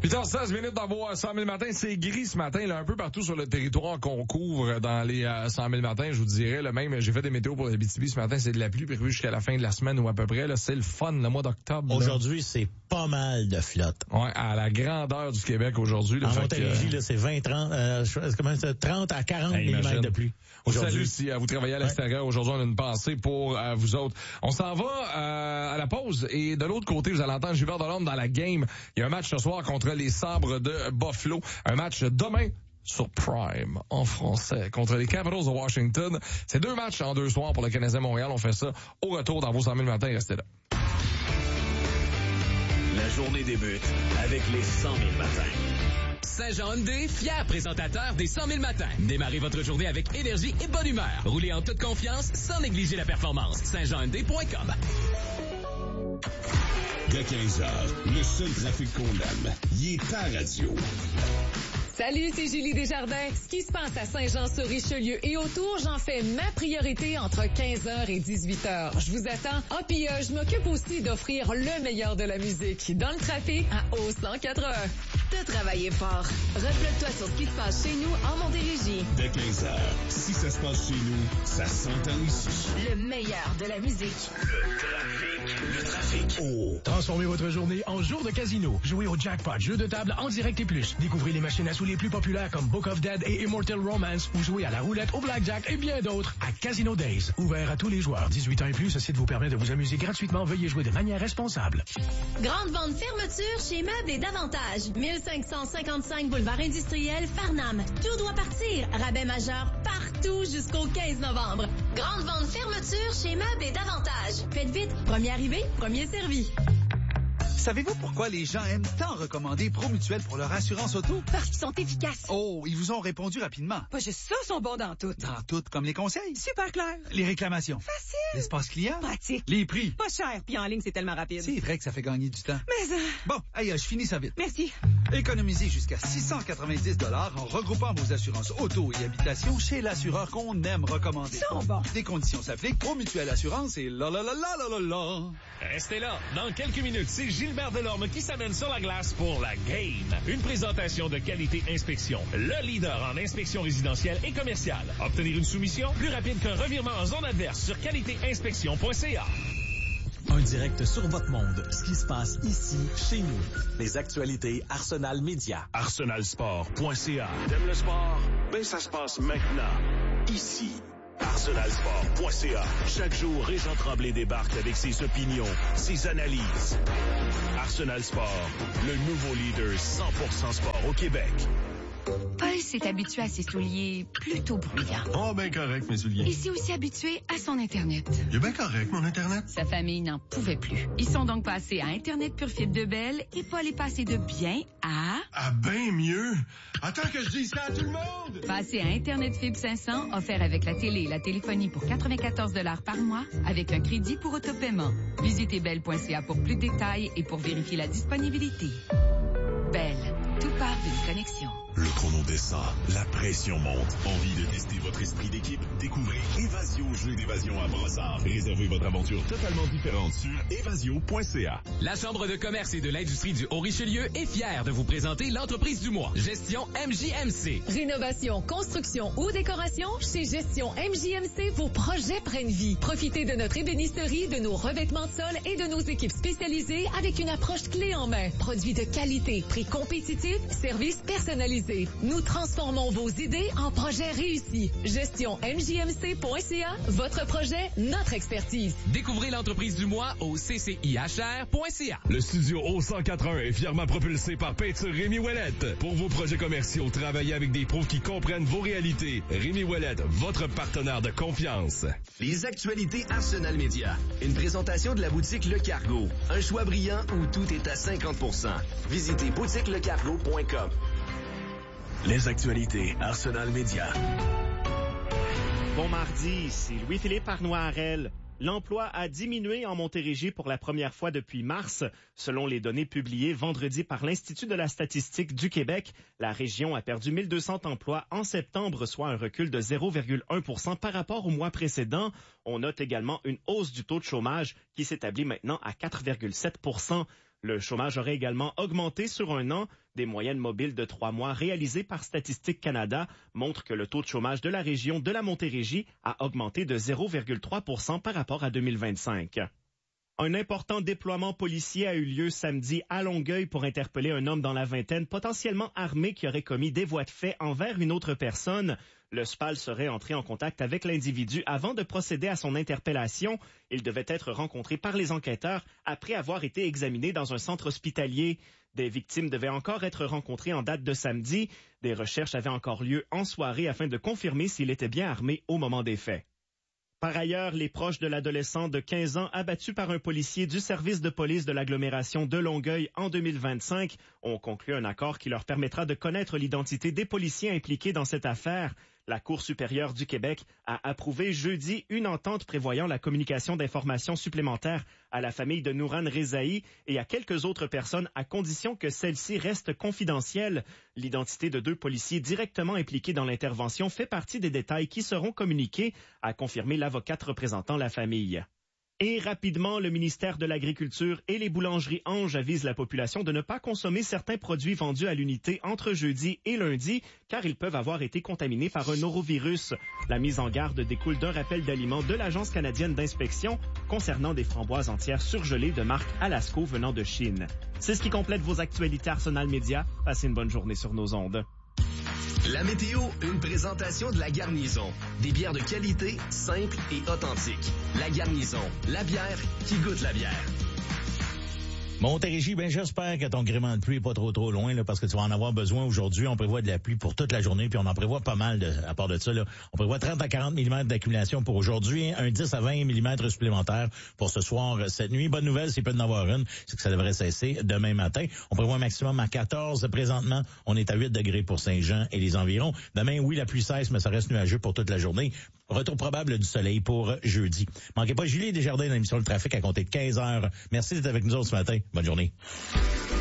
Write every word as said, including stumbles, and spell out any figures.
huit heures seize minutes d'avoir cent mille matins. C'est gris ce matin, là, un peu partout sur le territoire qu'on couvre dans les euh, cent mille matins, je vous dirais. Là, même, j'ai fait des météos pour l'Abitibi ce matin, c'est de la pluie prévue jusqu'à la fin de la semaine ou à peu près. Là, c'est le fun, le mois d'octobre. Aujourd'hui, c'est pas mal de flotte. Ouais, à la grandeur du Québec aujourd'hui. En Montérégie, que, là, c'est vingt, trente, euh, comment c'est, trente à quarante hey, millimètres de pluie. Salut si euh, vous travaillez à l'extérieur. Ouais. Aujourd'hui, on a une pensée pour euh, vous autres. On s'en va euh, à la pause et de l'autre côté, vous allez entendre Gilbert Delorme dans la game. Il y a un match ce soir contre les Sabres de Buffalo. Un match demain sur Prime, en français, contre les Capitals de Washington. C'est deux matchs en deux soirs pour le Canadien Montréal. On fait ça au retour dans vos cent mille matins. Restez là. La journée débute avec les cent mille matins. Saint-Jean Hyundai, fier présentateur des cent mille matins. Démarrez votre journée avec énergie et bonne humeur. Roulez en toute confiance sans négliger la performance. saint jean hyundai point com. Dès quinze heures, le seul trafic qu'on aime, il est à radio. Salut, c'est Julie Desjardins. Ce qui se passe à Saint-Jean-sur-Richelieu et autour, j'en fais ma priorité entre quinze heures et dix-huit heures. Je vous attends. Ah, puis euh, je m'occupe aussi d'offrir le meilleur de la musique dans le trafic à O cent quatre-vingts. T'as travaillé fort. Reflète-toi sur ce qui se passe chez nous en Montérégie. Dès quinze heures, si ça se passe chez nous, ça s'entend ici. Le meilleur de la musique. Le trafic. Le trafic. Oh. Transformez votre journée en jour de casino. Jouez au jackpot, jeu de table en direct et plus. Découvrez les machines à sous les plus populaires comme Book of Dead et Immortal Romance ou jouez à la roulette, au blackjack et bien d'autres à Casino Days. Ouvert à tous les joueurs. dix-huit ans et plus, ce site vous permet de vous amuser gratuitement. Veuillez jouer de manière responsable. Grande vente fermeture chez Meubles et Davantage. mille cinq cent cinquante-cinq boulevard industriel, Farnham. Tout doit partir. Rabais majeur partout jusqu'au quinze novembre. Grande vente fermeture chez Meubles et Davantage. Faites vite. Premier arrivé, premier servi. Savez-vous pourquoi les gens aiment tant recommander Promutuel pour leur assurance auto? Parce qu'ils sont efficaces. Oh, ils vous ont répondu rapidement. Pas juste ça, sont bons dans tout. Dans tout, comme les conseils. Super clair. Les réclamations. Facile. L'espace client. Pratique. Les prix. Pas cher, puis en ligne, c'est tellement rapide. C'est vrai que ça fait gagner du temps. Mais... Euh... Bon, aïe, je finis ça vite. Merci. Économisez jusqu'à six cent quatre-vingt-dix dollars en regroupant vos assurances auto et habitation chez l'assureur qu'on aime recommander. Ils sont bons. Des conditions s'appliquent. Promutuel Assurance et la la la la la la la. Restez là. Dans quelques minutes, c'est Gilbert Delorme qui s'amène sur la glace pour la Game. Une présentation de Qualité Inspection. Le leader en inspection résidentielle et commerciale. Obtenir une soumission plus rapide qu'un revirement en zone adverse sur qualité inspection point c a. Un direct sur votre monde. Ce qui se passe ici, chez nous. Les actualités Arsenal Média. arsenal sport point c a. T'aimes le sport? Ben, ça se passe maintenant. Ici. arsenal sport point c a. Chaque jour, Régent Tremblay débarque avec ses opinions, ses analyses. Arsenal Sport, le nouveau leader cent pour cent sport au Québec. Paul s'est habitué à ses souliers plutôt bruyants. Oh, ben correct, mes souliers. Il s'est aussi habitué à son Internet. Il est bien correct, mon Internet. Sa famille n'en pouvait plus. Ils sont donc passés à Internet pure fibre de Bell et Paul est passé de bien à... À bien mieux. Attends que je dise ça à tout le monde. Passé à Internet fibre cinq cents, offert avec la télé et la téléphonie pour quatre-vingt-quatorze dollars par mois, avec un crédit pour autopaiement. Visitez bell point c a pour plus de détails et pour vérifier la disponibilité. Bell, tout part d'une connexion. Le chrono descend, la pression monte. Envie de tester votre esprit d'équipe? Découvrez Évasio, jeu d'évasion à Brossard. Réservez votre aventure totalement différente sur évasio point c a. La Chambre de commerce et de l'industrie du Haut-Richelieu est fière de vous présenter l'entreprise du mois. Gestion M J M C. Rénovation, construction ou décoration, chez Gestion M J M C, vos projets prennent vie. Profitez de notre ébénisterie, de nos revêtements de sol et de nos équipes spécialisées avec une approche clé en main. Produits de qualité, prix compétitif, services personnalisés. Nous transformons vos idées en projets réussis. Gestion M J M C point c a, votre projet, notre expertise. Découvrez l'entreprise du mois au c c i h r point c a. Le studio O cent quatre-vingts est fièrement propulsé par Peinture Rémi Ouellette. Pour vos projets commerciaux, travaillez avec des pros qui comprennent vos réalités. Rémi Ouellette, votre partenaire de confiance. Les actualités Arsenal Média. Une présentation de la boutique Le Cargo. Un choix brillant où tout est à cinquante pour cent. Visitez boutique le cargo point com. Les actualités Arsenal Média. Bon mardi, c'est Louis-Philippe Arnois-Harel. L'emploi a diminué en Montérégie pour la première fois depuis mars. Selon les données publiées vendredi par l'Institut de la statistique du Québec, la région a perdu mille deux cents emplois en septembre, soit un recul de zéro virgule un pour cent par rapport au mois précédent. On note également une hausse du taux de chômage qui s'établit maintenant à quatre virgule sept pour cent. Le chômage aurait également augmenté sur un an. Des moyennes mobiles de trois mois réalisées par Statistique Canada montrent que le taux de chômage de la région de la Montérégie a augmenté de zéro virgule trois pour cent par rapport à deux mille vingt-cinq. Un important déploiement policier a eu lieu samedi à Longueuil pour interpeller un homme dans la vingtaine potentiellement armé qui aurait commis des voies de fait envers une autre personne. Le S P A L serait entré en contact avec l'individu avant de procéder à son interpellation. Il devait être rencontré par les enquêteurs après avoir été examiné dans un centre hospitalier. Des victimes devaient encore être rencontrées en date de samedi. Des recherches avaient encore lieu en soirée afin de confirmer s'il était bien armé au moment des faits. Par ailleurs, les proches de l'adolescent de quinze ans abattu par un policier du service de police de l'agglomération de Longueuil en deux mille vingt-cinq ont conclu un accord qui leur permettra de connaître l'identité des policiers impliqués dans cette affaire. La Cour supérieure du Québec a approuvé jeudi une entente prévoyant la communication d'informations supplémentaires à la famille de Nouran Rezaï et à quelques autres personnes à condition que celles-ci restent confidentielles. L'identité de deux policiers directement impliqués dans l'intervention fait partie des détails qui seront communiqués, a confirmé l'avocate représentant la famille. Et rapidement, le ministère de l'Agriculture et les boulangeries Ange avisent la population de ne pas consommer certains produits vendus à l'unité entre jeudi et lundi, car ils peuvent avoir été contaminés par un norovirus. La mise en garde découle d'un rappel d'aliments de l'Agence canadienne d'inspection concernant des framboises entières surgelées de marque Alasco venant de Chine. C'est ce qui complète vos actualités Arsenal Média. Passez une bonne journée sur nos ondes. La météo, une présentation de La Garnison. Des bières de qualité, simples et authentiques. La Garnison, la bière qui goûte la bière. Montérégie, ben j'espère que ton gréement de pluie est pas trop trop loin, là, parce que tu vas en avoir besoin aujourd'hui. On prévoit de la pluie pour toute la journée, puis on en prévoit pas mal de, à part de ça, là. On prévoit trente à quarante millimètres d'accumulation pour aujourd'hui, un dix à vingt millimètres supplémentaires pour ce soir, cette nuit. Bonne nouvelle, s'il peut y en avoir une, c'est que ça devrait cesser demain matin. On prévoit un maximum à quatorze. Présentement, on est à huit degrés pour Saint-Jean et les environs. Demain, oui, la pluie cesse, mais ça reste nuageux pour toute la journée. Retour probable du soleil pour jeudi. Manquez pas Julie Desjardins dans l'émission Le Trafic à compter de quinze heures. Merci d'être avec nous autres ce matin. Bonne journée.